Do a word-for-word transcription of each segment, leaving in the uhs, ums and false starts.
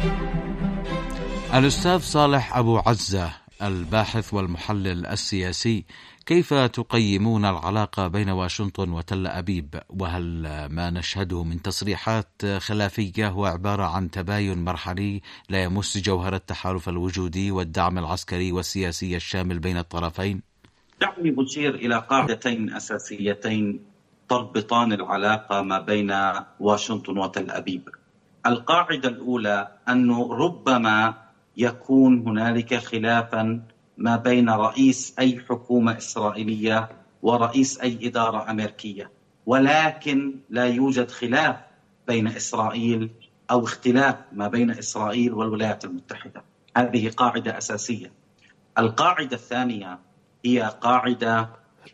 الأستاذ صالح أبو عزة، الباحث والمحلل السياسي، كيف تقيمون العلاقة بين واشنطن وتل أبيب؟ وهل ما نشهده من تصريحات خلافية هو عبارة عن تباين مرحلي لا يمس جوهر التحالف الوجودي والدعم العسكري والسياسي الشامل بين الطرفين؟ دعني أشير إلى قاعدتين أساسيتين تربطان العلاقة ما بين واشنطن وتل أبيب. القاعدة الأولى أنه ربما يكون هنالك خلافا ما بين رئيس أي حكومة إسرائيلية ورئيس أي إدارة أمريكية، ولكن لا يوجد خلاف بين إسرائيل أو اختلاف ما بين إسرائيل والولايات المتحدة. هذه قاعدة أساسية. القاعدة الثانية هي قاعدة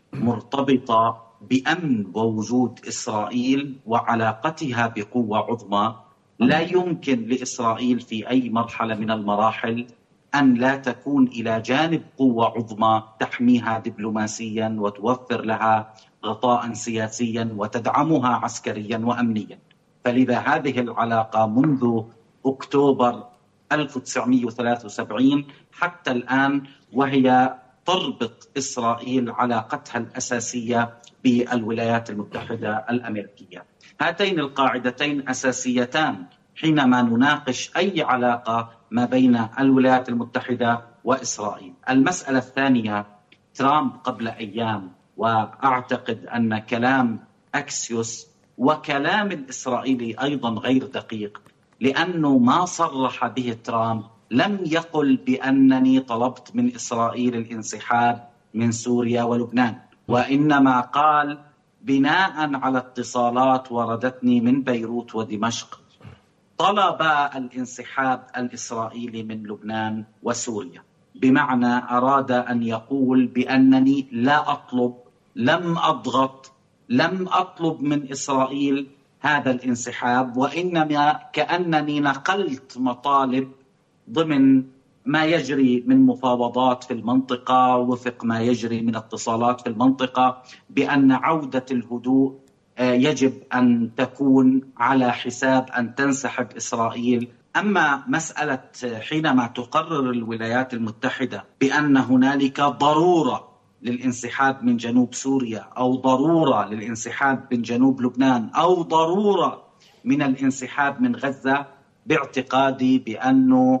مرتبطة بأمن ووجود إسرائيل وعلاقتها بقوة عظمى. لا يمكن لإسرائيل في أي مرحلة من المراحل أن لا تكون إلى جانب قوة عظمى تحميها دبلوماسيا وتوفر لها غطاء سياسيا وتدعمها عسكريا وأمنيا. فلذا هذه العلاقة منذ أكتوبر ألف وتسعمئة وثلاثة وسبعين حتى الآن وهي تربط إسرائيل علاقتها الأساسية بالولايات المتحدة الأمريكية. هاتين القاعدتين أساسيتان حينما نناقش أي علاقة ما بين الولايات المتحدة وإسرائيل. المسألة الثانية، ترامب قبل أيام، وأعتقد أن كلام أكسيوس وكلام الإسرائيلي أيضا غير دقيق، لأنه ما صرح به ترامب، لم يقل بأنني طلبت من إسرائيل الانسحاب من سوريا ولبنان، وإنما قال بناء على اتصالات وردتني من بيروت ودمشق طلب الانسحاب الإسرائيلي من لبنان وسوريا. بمعنى أراد أن يقول بأنني لا أطلب، لم أضغط، لم أطلب من إسرائيل هذا الانسحاب، وإنما كأنني نقلت مطالب ضمن ما يجري من مفاوضات في المنطقة وفق ما يجري من اتصالات في المنطقة بأن عودة الهدوء يجب أن تكون على حساب أن تنسحب إسرائيل. أما مسألة حينما تقرر الولايات المتحدة بأن هنالك ضرورة للانسحاب من جنوب سوريا أو ضرورة للانسحاب من جنوب لبنان أو ضرورة من الانسحاب من غزة، باعتقادي بأنه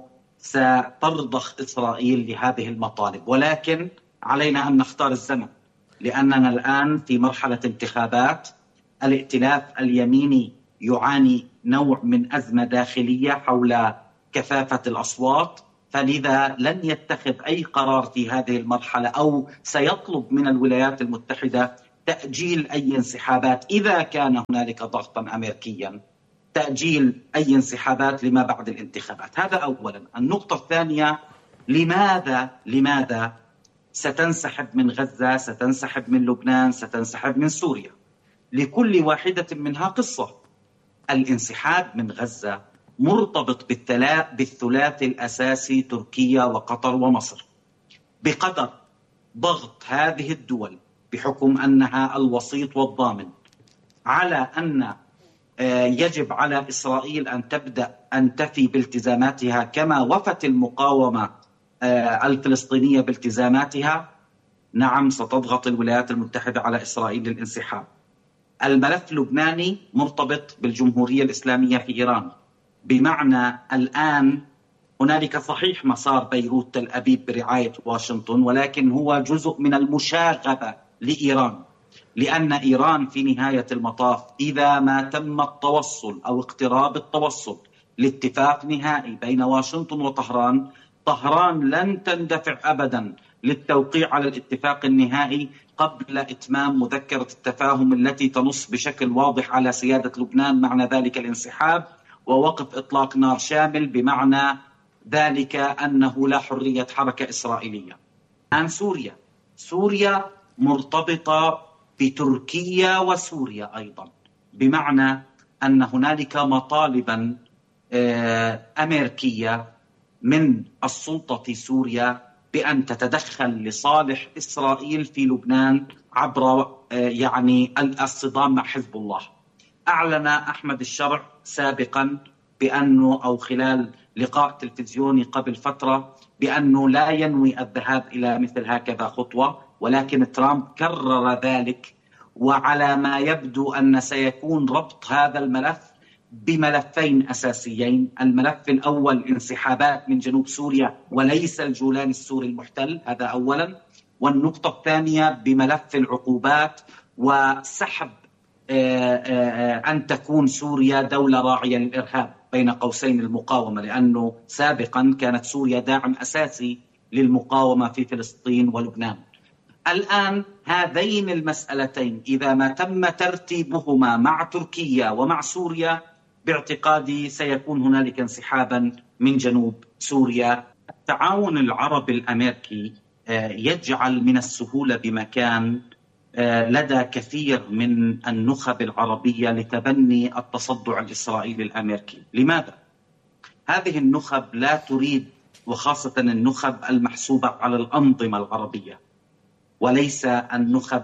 سترضخ إسرائيل لهذه المطالب، ولكن علينا أن نختار الزمن، لأننا الآن في مرحلة انتخابات. الائتلاف اليميني يعاني نوع من أزمة داخلية حول كثافة الأصوات، فلذا لن يتخذ أي قرار في هذه المرحلة، أو سيطلب من الولايات المتحدة تأجيل أي انسحابات إذا كان هنالك ضغطا أمريكيا، تأجيل أي انسحابات لما بعد الانتخابات. هذا أولا. النقطة الثانية، لماذا لماذا ستنسحب من غزة، ستنسحب من لبنان، ستنسحب من سوريا؟ لكل واحدة منها قصة. الانسحاب من غزة مرتبط بالثلاث الأساسي تركيا وقطر ومصر. بقدر ضغط هذه الدول بحكم أنها الوسيط والضامن على أن يجب على إسرائيل أن تبدأ أن تفي بالتزاماتها كما وفت المقاومة الفلسطينية بالتزاماتها، نعم ستضغط الولايات المتحدة على إسرائيل للانسحاب. الملف اللبناني مرتبط بالجمهورية الإسلامية في إيران، بمعنى الآن هنالك صحيح مسار بيروت تل أبيب برعاية واشنطن، ولكن هو جزء من المشاغبة لإيران، لأن إيران في نهاية المطاف إذا ما تم التوصل أو اقتراب التوصل لاتفاق نهائي بين واشنطن وطهران، طهران لن تندفع أبدا للتوقيع على الاتفاق النهائي قبل إتمام مذكرة التفاهم التي تنص بشكل واضح على سيادة لبنان، معنى ذلك الانسحاب ووقف إطلاق نار شامل، بمعنى ذلك أنه لا حرية حركة إسرائيلية. عن سوريا، سوريا مرتبطة بتركيا وسوريا أيضا، بمعنى أن هنالك مطالبا أمريكية من السلطة في سوريا بأن تتدخل لصالح إسرائيل في لبنان عبر يعني الصدام مع حزب الله. أعلن أحمد الشرع سابقا بأنه أو خلال لقاء تلفزيوني قبل فترة بأنه لا ينوي الذهاب إلى مثل هكذا خطوة، ولكن ترامب كرر ذلك، وعلى ما يبدو أن سيكون ربط هذا الملف بملفين أساسيين. الملف الأول انسحابات من جنوب سوريا وليس الجولان السوري المحتل، هذا أولا. والنقطة الثانية بملف العقوبات وسحب أن تكون سوريا دولة راعية للإرهاب بين قوسين المقاومة، لأنه سابقا كانت سوريا داعم أساسي للمقاومة في فلسطين ولبنان. الآن هذين المسألتين إذا ما تم ترتيبهما مع تركيا ومع سوريا باعتقادي سيكون هنالك انسحابا من جنوب سوريا. التعاون العربي الأمريكي يجعل من السهولة بمكان لدى كثير من النخب العربية لتبني التصدع الإسرائيلي الأمريكي. لماذا؟ هذه النخب لا تريد، وخاصة النخب المحسوبة على الأنظمة العربية وليس النخب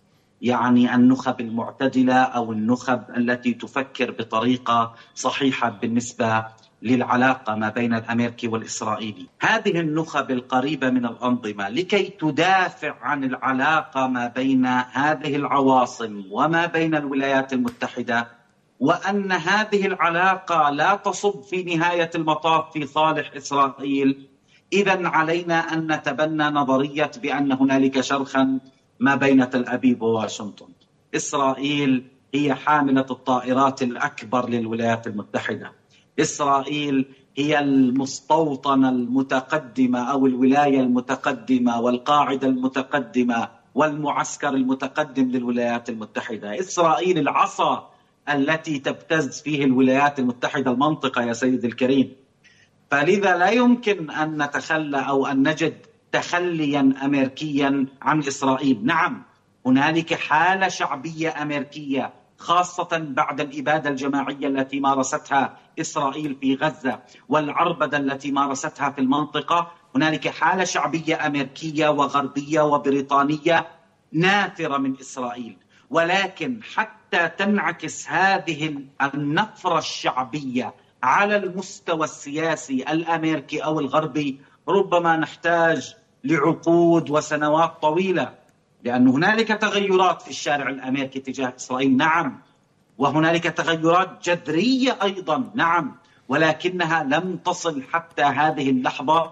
يعني النخب المعتدلة أو النخب التي تفكر بطريقة صحيحة بالنسبة للعلاقة ما بين الأمريكي والإسرائيلي. هذه النخب القريبة من الأنظمة لكي تدافع عن العلاقة ما بين هذه العواصم وما بين الولايات المتحدة، وأن هذه العلاقة لا تصب في نهاية المطاف في صالح إسرائيل. إذن علينا أن نتبنى نظرية بأن هنالك شرخا ما بين تل أبيب وواشنطن. إسرائيل هي حاملة الطائرات الأكبر للولايات المتحدة. إسرائيل هي المستوطنة المتقدمة أو الولاية المتقدمة والقاعدة المتقدمة والمعسكر المتقدم للولايات المتحدة. إسرائيل العصا التي تبتز فيه الولايات المتحدة المنطقة يا سيد الكريم. فلذا لا يمكن أن نتخلى أو أن نجد تخليا أمريكيا عن إسرائيل. نعم هنالك حالة شعبية أمريكية خاصة بعد الإبادة الجماعية التي مارستها إسرائيل في غزة والعربدة التي مارستها في المنطقة. هنالك حالة شعبية أمريكية وغربية وبريطانية نافرة من إسرائيل، ولكن حتى تنعكس هذه النفرة الشعبية على المستوى السياسي الأمريكي أو الغربي ربما نحتاج لعقود وسنوات طويلة، لأن هنالك تغيرات في الشارع الأمريكي تجاه إسرائيل نعم، وهنالك تغيرات جذرية أيضا نعم، ولكنها لم تصل حتى هذه اللحظة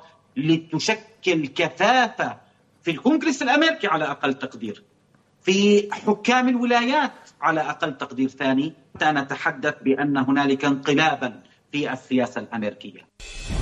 لتشكل كثافة في الكونغرس الأمريكي على أقل تقدير، في حكام الولايات على أقل تقدير ثاني، حتى نتحدث بأن هنالك انقلابا في السياسة الأمريكية.